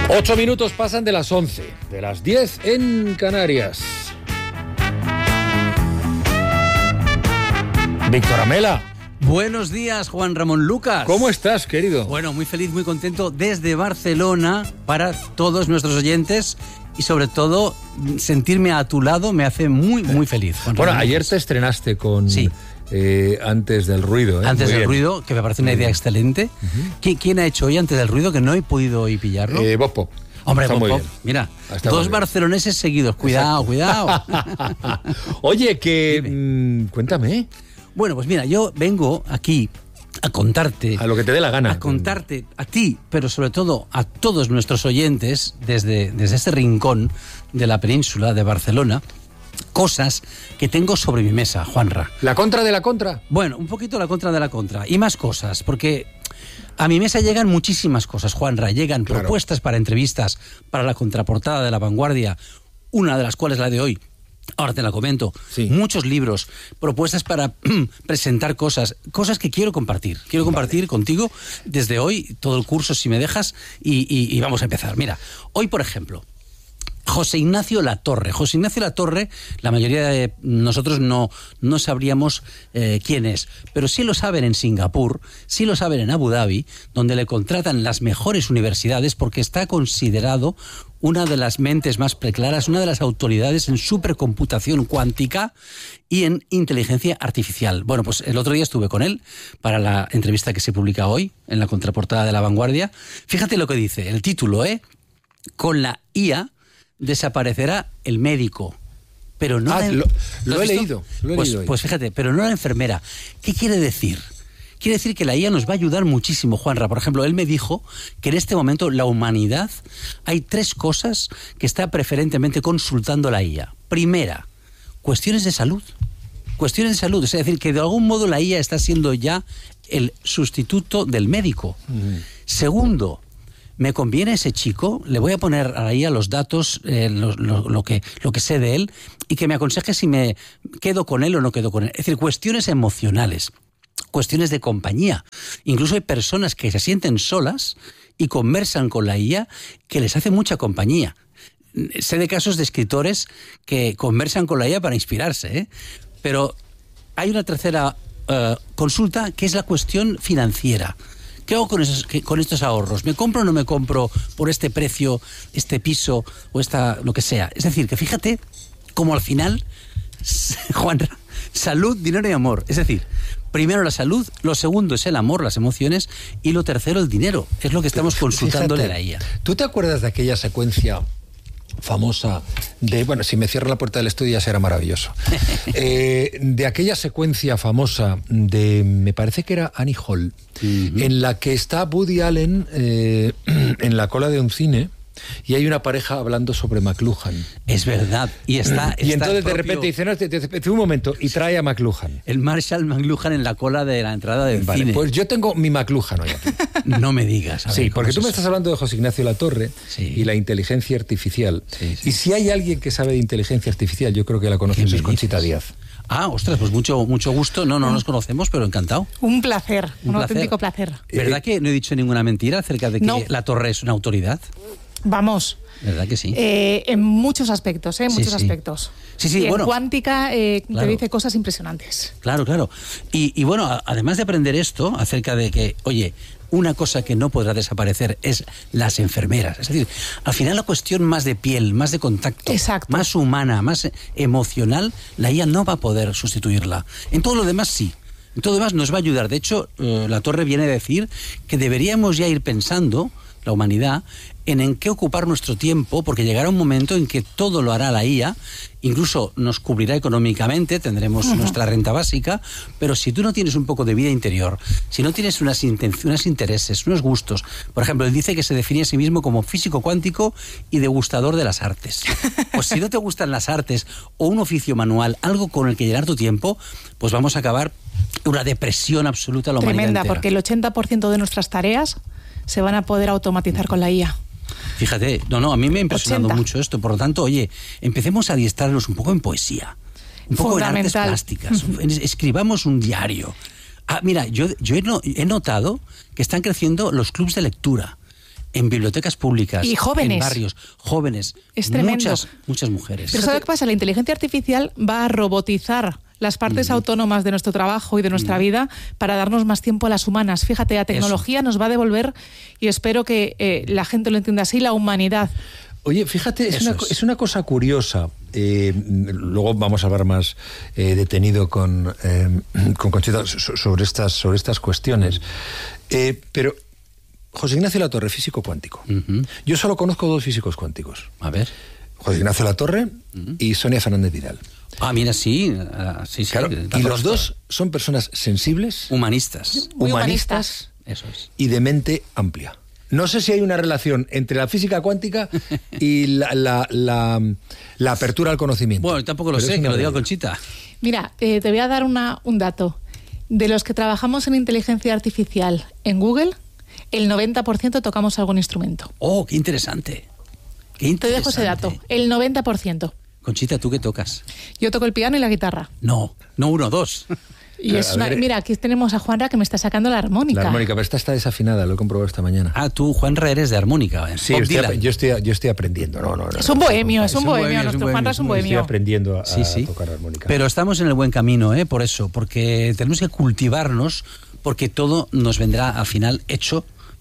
8 minutos pasan de las 11, de las 10 en Canarias. Víctor Amela. Buenos días, Juan Ramón Lucas. ¿Cómo estás, querido? Bueno, muy feliz, muy contento desde Barcelona para todos nuestros oyentes y sobre todo sentirme a tu lado me hace muy, muy feliz. Juan Bueno, Ramón ayer Lucas. te estrenaste con Sí. Antes del ruido. Antes Muy del bien. ruido, que me parece una idea excelente. ¿Quién ha hecho hoy Antes del ruido que no he podido hoy pillarlo? Bob Pop. Hombre, Está Bob muy Pop, bien. mira, Está dos muy bien. barceloneses seguidos. Cuidado, cuidado. Oye, que... cuéntame. Bueno, pues mira, yo vengo aquí a contarte... A lo que te dé la gana. A contarte a ti, pero sobre todo a todos nuestros oyentes desde este rincón de la península de Barcelona, cosas que tengo sobre mi mesa, Juanra. ¿La contra de la contra? Bueno, un poquito la contra de la contra y más cosas, porque a mi mesa llegan muchísimas cosas, Juanra. Llegan Claro. propuestas para entrevistas, para la contraportada de La Vanguardia, una de las cuales la de hoy. Ahora te la comento. Sí. Muchos libros, propuestas para presentar cosas que quiero compartir. Quiero compartir contigo desde hoy todo el curso, si me dejas, y vamos a empezar. Mira, hoy, por ejemplo, José Ignacio Latorre. José Ignacio Latorre, la mayoría de nosotros no sabríamos quién es, pero sí lo saben en Singapur, sí lo saben en Abu Dhabi, donde le contratan las mejores universidades porque está considerado una de las mentes más preclaras, una de las autoridades en supercomputación cuántica y en inteligencia artificial. Bueno, pues el otro día estuve con él para la entrevista que se publica hoy en la contraportada de La Vanguardia. Fíjate lo que dice, el título, Con la IA desaparecerá el médico, pero no... Lo he leído. Pues fíjate, pero no la enfermera. ¿Qué quiere decir? Quiere decir que la IA nos va a ayudar muchísimo, Juanra. Por ejemplo, él me dijo que en este momento la humanidad hay 3 cosas que está preferentemente consultando la IA. Primera, cuestiones de salud. Cuestiones de salud, es decir, que de algún modo la IA está siendo ya el sustituto del médico. Segundo, ¿me conviene ese chico? Le voy a poner a la IA los datos, lo que sé de él, y que me aconseje si me quedo con él o no quedo con él. Es decir, cuestiones emocionales, cuestiones de compañía. Incluso hay personas que se sienten solas y conversan con la IA que les hace mucha compañía. Sé de casos de escritores que conversan con la IA para inspirarse, Pero hay una tercera consulta que es la cuestión financiera. ¿Qué hago con estos ahorros? ¿Me compro o no me compro por este precio, este piso o lo que sea? Es decir, que fíjate cómo al final, Juan, salud, dinero y amor. Es decir, primero la salud, lo segundo es el amor, las emociones, y lo tercero el dinero. Es lo que estamos consultándole a la IA. ¿Tú te acuerdas de aquella secuencia famosa de... Bueno, si me cierra la puerta del estudio ya será maravilloso. De aquella secuencia famosa de... Me parece que era Annie Hall, en la que está Woody Allen en la cola de un cine y hay una pareja hablando sobre McLuhan. Es verdad. Y entonces de repente dice, no, un momento, y trae a McLuhan. El Marshall McLuhan en la cola de la entrada del cine. Pues yo tengo mi McLuhan hoy aquí. No me digas. Sí, porque tú me estás hablando de José Ignacio Latorre y la inteligencia artificial. Sí. Y si hay alguien que sabe de inteligencia artificial, yo creo que la conocemos, es Conchita Díaz. Ah, ostras, pues mucho gusto. No nos conocemos, pero encantado. Un placer, un auténtico placer. ¿Verdad que no he dicho ninguna mentira acerca de que No. Latorre es una autoridad? Vamos. ¿Verdad que sí? En muchos aspectos, muchos sí. aspectos. Sí, y bueno. en cuántica Claro. te dice cosas impresionantes. Claro. Y bueno, además de aprender esto acerca de que, oye, una cosa que no podrá desaparecer es las enfermeras. Es decir, al final la cuestión más de piel, más de contacto, Exacto. más humana, más emocional, la IA no va a poder sustituirla. En todo lo demás sí. En todo lo demás nos va a ayudar. De hecho, Latorre viene a decir que deberíamos ya ir pensando, la humanidad, en qué ocupar nuestro tiempo, porque llegará un momento en que todo lo hará la IA, incluso nos cubrirá económicamente, tendremos nuestra renta básica, pero si tú no tienes un poco de vida interior, si no tienes unos intereses, unos gustos, por ejemplo, él dice que se define a sí mismo como físico cuántico y degustador de las artes. Pues si no te gustan las artes o un oficio manual, algo con el que llenar tu tiempo, pues vamos a acabar una depresión absoluta a la humanidad Tremenda, entera. porque el 80% de nuestras tareas se van a poder automatizar con la IA. Fíjate, a mí me ha impresionado 80. mucho esto. Por lo tanto, oye, empecemos a adiestrarnos un poco en poesía, un poco en artes Fundamental. plásticas, escribamos un diario. Mira, yo he notado que están creciendo los clubs de lectura. en bibliotecas públicas, y jóvenes, en barrios, jóvenes, es tremendo. Muchas mujeres. Pero ¿sabes qué pasa? La inteligencia artificial va a robotizar las partes autónomas de nuestro trabajo y de nuestra vida para darnos más tiempo a las humanas. Fíjate, la tecnología nos va a devolver, y espero que la gente lo entienda así, la humanidad. Oye, fíjate, es una cosa curiosa. Luego vamos a hablar más detenido con Conchita sobre estas cuestiones. Pero José Ignacio Latorre, físico cuántico. Yo solo conozco 2 físicos cuánticos. A ver. José Ignacio Latorre y Sonia Fernández Vidal. Ah, mira, sí. Claro, y los 2 son personas sensibles, humanistas. Muy humanistas. Eso es. y de mente amplia. No sé si hay una relación entre la física cuántica y la apertura al conocimiento. Bueno, tampoco lo Pero sé, es que una lo diga realidad. Conchita. Mira, te voy a dar un dato. De los que trabajamos en inteligencia artificial en Google, el 90% tocamos algún instrumento. Oh, qué interesante. Qué Te interesante. dejo ese dato, el 90%. Conchita, ¿tú qué tocas? Yo toco el piano y la guitarra. No 1, 2. Y es mira, aquí tenemos a Juanra que me está sacando la armónica. La armónica, pero esta está desafinada, lo he comprobado esta mañana. Ah, tú, Juanra, eres de armónica. Sí, yo estoy aprendiendo. No. Es un bohemio, es un bohemio, nuestro Juanra es un Estoy bohemio. aprendiendo a Sí. tocar armónica. Pero estamos en el buen camino, por eso, porque tenemos que cultivarnos, porque todo nos vendrá al final hecho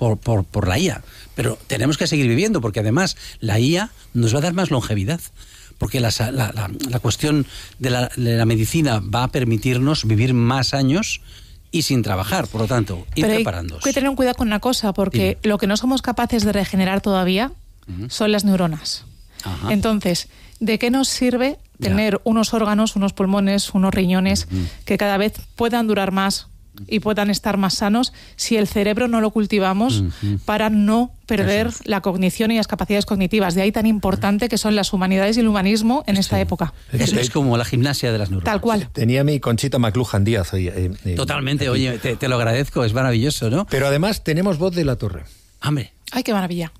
por la IA. Pero tenemos que seguir viviendo, porque además la IA nos va a dar más longevidad. Porque la cuestión de la medicina va a permitirnos vivir más años y sin trabajar, por lo tanto, ir preparándonos. Hay que tener un cuidado con una cosa, porque lo que no somos capaces de regenerar todavía son las neuronas. Ajá. Entonces, ¿de qué nos sirve tener unos órganos, unos pulmones, unos riñones que cada vez puedan durar más y puedan estar más sanos si el cerebro no lo cultivamos para no perder la cognición y las capacidades cognitivas? De ahí tan importante que son las humanidades y el humanismo en esta época. Eso es como la gimnasia de las neuronas. Tal cual. Tenía mi Conchita McLuhan Díaz hoy. Totalmente, aquí. oye, te lo agradezco, es maravilloso, ¿no? Pero además tenemos voz de Latorre. Hombre, ¡Ay, qué maravilla!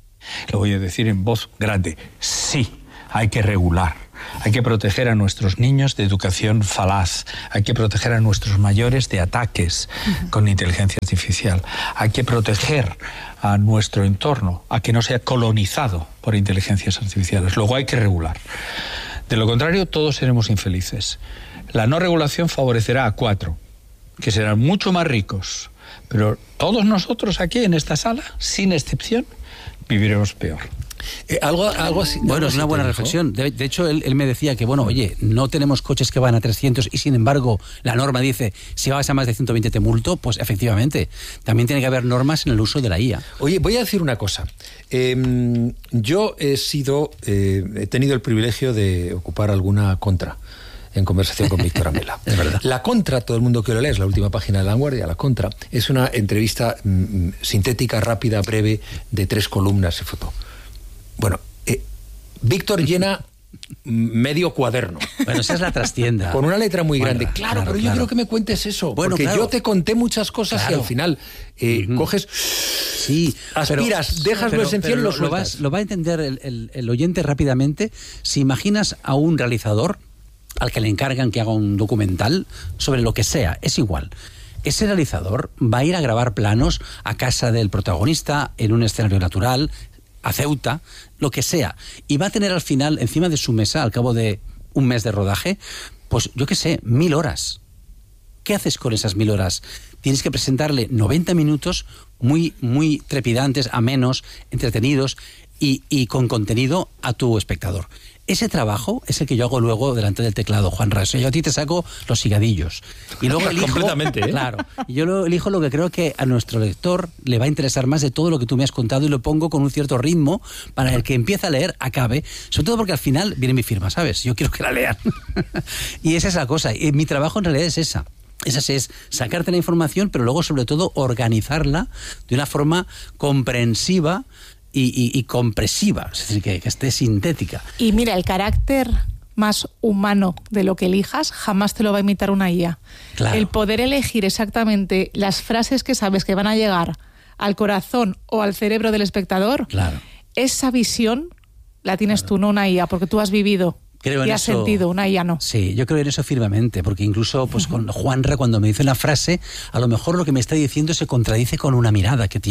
Lo voy a decir en voz grande. Sí, hay que regular. Hay que proteger a nuestros niños de educación falaz. Hay que proteger a nuestros mayores de ataques con inteligencia artificial. Hay que proteger a nuestro entorno, a que no sea colonizado por inteligencias artificiales. Luego hay que regular. De lo contrario, todos seremos infelices. La no regulación favorecerá a 4, que serán mucho más ricos. Pero todos nosotros aquí en esta sala, sin excepción, viviremos peor. Algo así. bueno, es una buena reflexión. De hecho, él me decía que, bueno, oye, no tenemos coches que van a 300 y sin embargo la norma dice, si vas a más de 120 te multo. Pues efectivamente, también tiene que haber normas en el uso de la IA. Oye, voy a decir una cosa. Yo he tenido el privilegio de ocupar alguna contra en conversación con Víctor Amela. Es verdad. La contra, todo el mundo que lo lea, es la última página de La Vanguardia. La contra es una entrevista sintética, rápida, breve, de 3 columnas y foto. Bueno, Víctor llena medio cuaderno. Bueno, esa es la trastienda. Con una letra muy grande. Juanra, Claro, pero yo creo que me cuentes eso. Bueno, porque claro. yo te conté muchas cosas y al final coges, Sí, aspiras, dejas lo esencial y lo sueltas. Lo va a entender el oyente rápidamente si imaginas a un realizador al que le encargan que haga un documental sobre lo que sea, es igual. Ese realizador va a ir a grabar planos a casa del protagonista, en un escenario natural, a Ceuta, lo que sea, y va a tener al final, encima de su mesa, al cabo de un mes de rodaje, pues yo qué sé, 1000 horas. ¿Qué haces con esas 1000 horas? Tienes que presentarle 90 minutos muy, muy trepidantes, amenos, entretenidos y con contenido a tu espectador. Ese trabajo es el que yo hago luego delante del teclado, Juanra. Yo a ti te saco los higadillos. Y luego elijo... Completamente, ¿eh? Claro. Y yo elijo lo que creo que a nuestro lector le va a interesar más de todo lo que tú me has contado y lo pongo con un cierto ritmo para el que empiece a leer acabe. Sobre todo porque al final viene mi firma, ¿sabes? Yo quiero que la lean. Y esa es la cosa. Y mi trabajo en realidad es esa. Esa es sacarte la información, pero luego sobre todo organizarla de una forma comprensiva y compresiva, es decir, que esté sintética. Y mira, el carácter más humano de lo que elijas jamás te lo va a imitar una IA. Claro. El poder elegir exactamente las frases que sabes que van a llegar al corazón o al cerebro del espectador, Claro. esa visión la tienes tú, no una IA, porque tú has vivido Creo en y has eso. sentido, una IA no. Sí, yo creo en eso firmemente, porque incluso pues con Juanra, cuando me dice una frase, a lo mejor lo que me está diciendo se contradice con una mirada que tiene.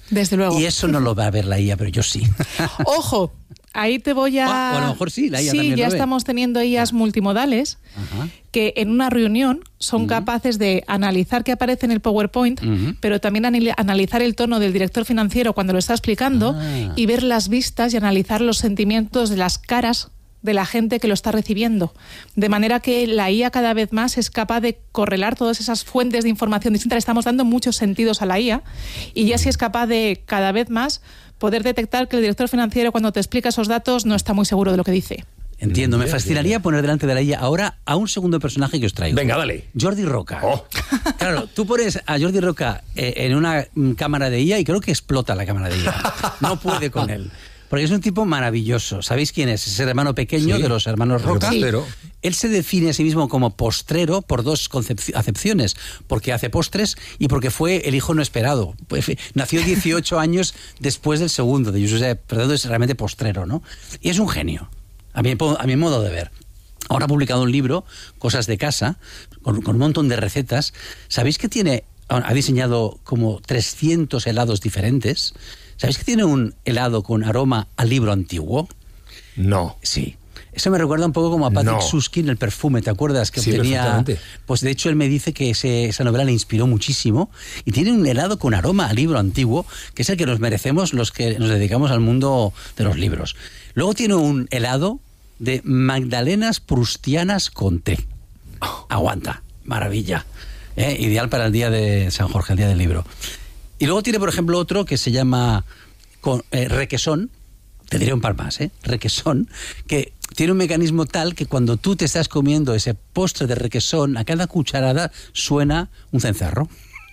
Desde luego. Y eso no lo va a ver la IA, pero yo sí. Ojo, ahí te voy a... O a lo mejor sí, la IA sí, también ya lo ve. estamos teniendo IAs multimodales que en una reunión son capaces de analizar qué aparece en el PowerPoint, pero también analizar el tono del director financiero cuando lo está explicando y ver las vistas y analizar los sentimientos de las caras de la gente que lo está recibiendo. De manera que la IA cada vez más es capaz de correlar todas esas fuentes de información distintas. Le estamos dando muchos sentidos a la IA y ya sí es capaz de cada vez más poder detectar que el director financiero cuando te explica esos datos no está muy seguro de lo que dice. Entiendo, me fascinaría poner delante de la IA ahora a un segundo personaje que os traigo. Venga, dale. Jordi Roca. Oh. Claro, tú pones a Jordi Roca en una cámara de IA y creo que explota la cámara de IA. No puede con él. Porque es un tipo maravilloso. ¿Sabéis quién es? Es el hermano pequeño de los hermanos Roca. Sí. Él se define a sí mismo como postrero por dos acepciones. Porque hace postres y porque fue el hijo no esperado. Pues, nació 18 años después del segundo de Josep. Perdón, es realmente postrero, ¿no? Y es un genio. A mi modo de ver. Ahora ha publicado un libro, Cosas de casa, con un montón de recetas. ¿Sabéis que ha diseñado como 300 helados diferentes? ¿Sabéis que tiene un helado con aroma a libro antiguo? No. Sí. Eso me recuerda un poco como a Patrick Süskind, el perfume, ¿te acuerdas? Que sí, tenía. Pues de hecho él me dice que esa novela le inspiró muchísimo y tiene un helado con aroma a libro antiguo, que es el que nos merecemos los que nos dedicamos al mundo de los libros. Luego tiene un helado de magdalenas prustianas con té. Aguanta, maravilla. Ideal para el día de San Jorge, el día del libro. Y luego tiene, por ejemplo, otro que se llama requesón. Te diré un par más, requesón, que tiene un mecanismo tal que cuando tú te estás comiendo ese postre de requesón, a cada cucharada suena un cencerro.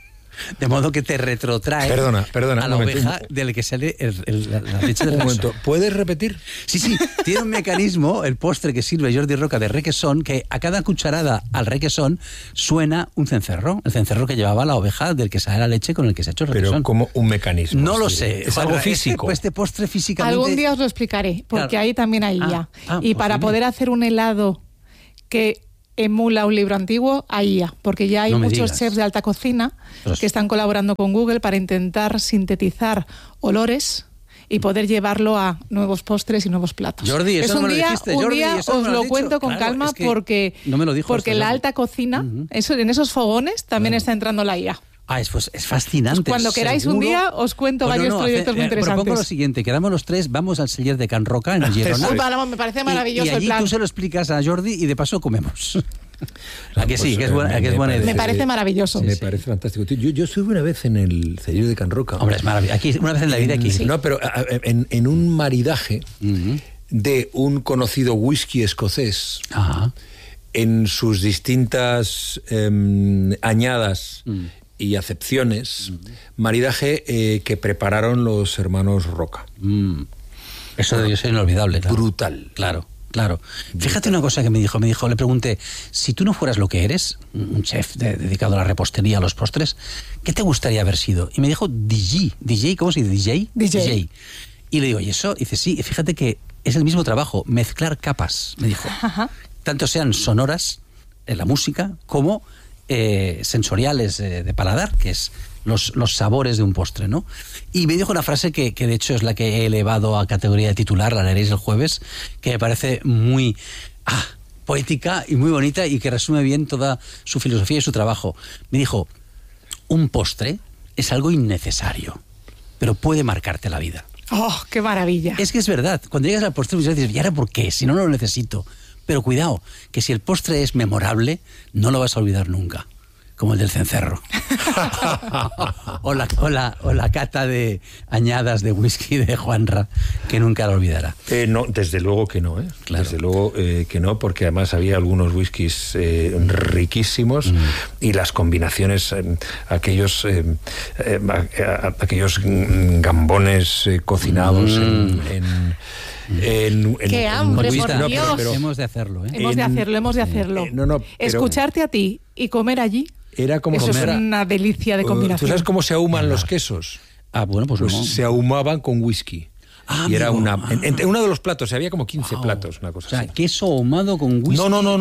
De modo que te retrotrae perdona, a la oveja del que sale la leche del requesón. ¿Puedes repetir? Sí, tiene un mecanismo, el postre que sirve Jordi Roca de requesón, que a cada cucharada al requesón suena un cencerro, el cencerro que llevaba la oveja del que sale la leche con el que se ha hecho el requesón. Pero como un mecanismo. No lo sé. Es algo físico. Este postre físicamente... Algún día os lo explicaré, porque Claro. ahí también hay IA. Y pues para dime. poder hacer un helado que emula un libro antiguo, hay IA, porque ya hay No me muchos digas. chefs de alta cocina Pues- que están colaborando con Google para intentar sintetizar olores y poder llevarlo a nuevos postres y nuevos platos. Jordi, eso es no un me lo día, dijiste, un Jordi, día eso no os me lo lo has dicho. cuento con Claro, calma es que porque, no me lo dijo porque hasta la luego. alta cocina, en esos fogones también está entrando la IA. Es fascinante. Pues cuando queráis un día os cuento varios proyectos muy interesantes. Propongo lo siguiente, quedamos los tres, vamos al celler de Can Roca en Girona. Me parece maravilloso y allí el plan. tú se lo explicas a Jordi y de paso comemos. ¿A que sí? Que es buena idea. Me parece maravilloso. Me parece fantástico. Yo estuve una vez en el celler de Can Roca. Hombre, es maravilloso. Aquí, una vez en la vida aquí. No, pero en un maridaje de un conocido whisky escocés Ajá. en sus distintas añadas y acepciones, maridaje que prepararon los hermanos Roca. Eso debió ser inolvidable. Claro. Brutal. Claro. Fíjate una cosa que me dijo, le pregunté, si tú no fueras lo que eres, un chef dedicado a la repostería, a los postres, ¿qué te gustaría haber sido? Y me dijo DJ, ¿cómo se dice? DJ. Y le digo, ¿y eso? Y dice, sí, fíjate que es el mismo trabajo, mezclar capas, me dijo. Ajá. Tanto sean sonoras en la música como sensoriales de paladar, que es los sabores de un postre, ¿no? Y me dijo una frase que de hecho es la que he elevado a categoría de titular, la leeréis el jueves, que me parece muy poética y muy bonita y que resume bien toda su filosofía y su trabajo. Me dijo, un postre es algo innecesario, pero puede marcarte la vida. ¡Oh, qué maravilla! Es que es verdad, cuando llegas al postre muchas veces dices, ¿y ahora por qué? Si no, no lo necesito. Pero cuidado, que si el postre es memorable, no lo vas a olvidar nunca. Como el del cencerro. o la cata de añadas de whisky de Juanra, que nunca lo olvidará. No, desde luego que no, Claro. Desde luego que no, porque además había algunos whiskies riquísimos y las combinaciones, aquellos gambones cocinados ¡Qué hambre, Conchita, por Dios! pero hemos de hacerlo, ¿eh? Hemos de hacerlo. pero Escucharte a ti y comer allí, era como eso comer es una delicia de combinación. ¿Tú sabes cómo se ahuman los quesos? Bueno, pues no. Se ahumaban con whisky. y era amigo, en uno de los platos, había como 15 platos, una cosa O sea, así. queso ahumado con whisky.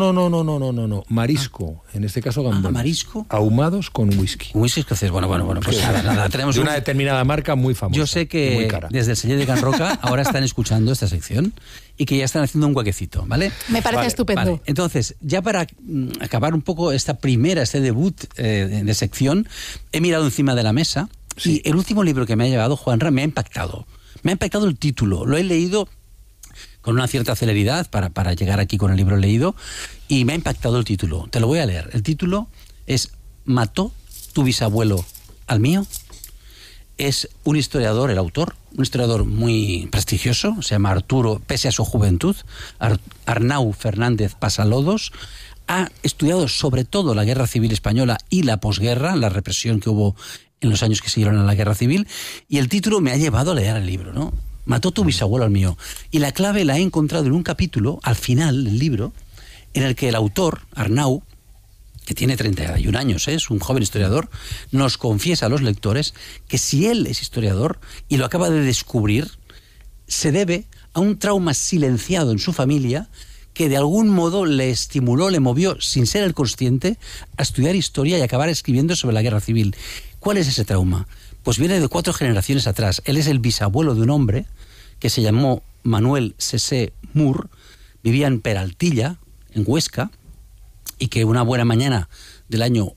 No. Marisco, en este caso gambones. ¿Marisco? Ahumados con whisky. Whisky escocés. Bueno, pues nada. Tenemos De una determinada marca muy famosa. Yo sé muy que cara. desde el Celler de Can Roca ahora están escuchando esta sección y que ya están haciendo un huequecito, ¿vale? Me parece estupendo. Vale. Entonces, ya para acabar un poco este debut de sección, he mirado encima de la mesa y el último libro que me ha llevado Juanra me ha impactado. Me ha impactado el título. Lo he leído con una cierta celeridad para llegar aquí con el libro leído y me ha impactado el título. Te lo voy a leer. El título es ¿Mató tu bisabuelo al mío? Es un historiador, el autor, un historiador muy prestigioso, se llama Arturo, pese a su juventud, Arnau Fernández Pasalodos. Ha estudiado sobre todo la Guerra Civil Española y la posguerra, la represión que hubo en los años que siguieron a la Guerra Civil, y el título me ha llevado a leer el libro, ¿no? Mató tu bisabuelo al mío. Y la clave la he encontrado en un capítulo, al final del libro, en el que el autor, Arnau, que tiene 31 años, es un joven historiador, nos confiesa a los lectores que si él es historiador y lo acaba de descubrir, se debe a un trauma silenciado en su familia que de algún modo le estimuló, le movió, sin ser el consciente, a estudiar historia y acabar escribiendo sobre la Guerra Civil. ¿Cuál es ese trauma? Pues viene de 4 generaciones atrás. Él es el bisabuelo de un hombre que se llamó Manuel Sesé Mur, vivía en Peraltilla, en Huesca, y que una buena mañana del año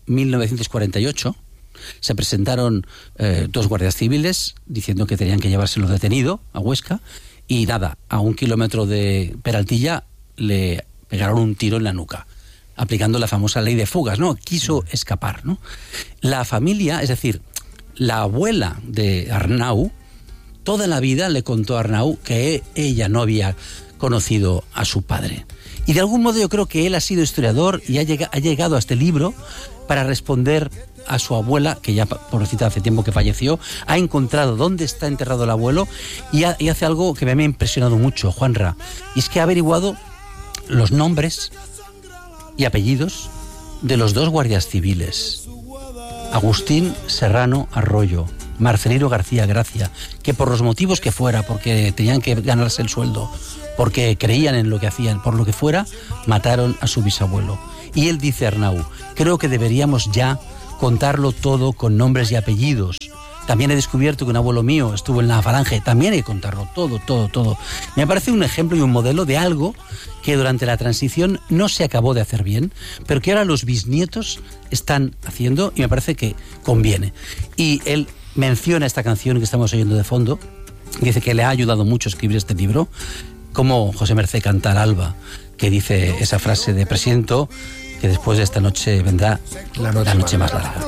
1948 se presentaron 2 guardias civiles diciendo que tenían que llevárselo detenido a Huesca y nada, a 1 kilómetro de Peraltilla le pegaron un tiro en la nuca, aplicando la famosa ley de fugas, ¿no? Quiso escapar, ¿no? La familia, es decir, la abuela de Arnau, toda la vida le contó a Arnau que ella no había conocido a su padre. Y de algún modo yo creo que él ha sido historiador y ha llegado a este libro para responder a su abuela, que ya, pobrecita, hace tiempo que falleció, ha encontrado dónde está enterrado el abuelo y hace algo que me ha impresionado mucho, Juanra, y es que ha averiguado los nombres y apellidos de los 2 guardias civiles. Agustín Serrano Arroyo, Marcelino García Gracia, que por los motivos que fuera, porque tenían que ganarse el sueldo, porque creían en lo que hacían, por lo que fuera, mataron a su bisabuelo. Y él dice, Arnau, creo que deberíamos ya contarlo todo con nombres y apellidos. También he descubierto que un abuelo mío estuvo en la Falange, también hay que contarlo todo. Me parece un ejemplo y un modelo de algo que durante la transición no se acabó de hacer bien, pero que ahora los bisnietos están haciendo y me parece que conviene. Y él menciona esta canción que estamos oyendo de fondo, dice que le ha ayudado mucho a escribir este libro, como José Mercé canta al alba, que dice esa frase de presiento que después de esta noche vendrá la noche más larga.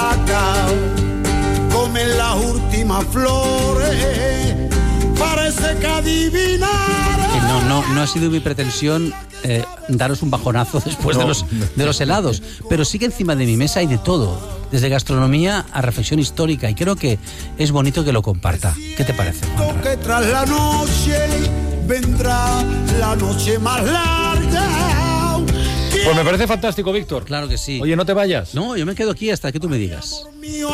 Comen las últimas flores, parece que adivinar. No ha sido mi pretensión daros un bajonazo después de los helados, pero sí que encima de mi mesa hay de todo, desde gastronomía a reflexión histórica, y creo que es bonito que lo comparta. ¿Qué te parece, Juanra? Que tras la noche vendrá la noche más larga. Pues me parece fantástico, Víctor. Claro que sí. Oye, no te vayas. No, yo me quedo aquí hasta que tú me digas.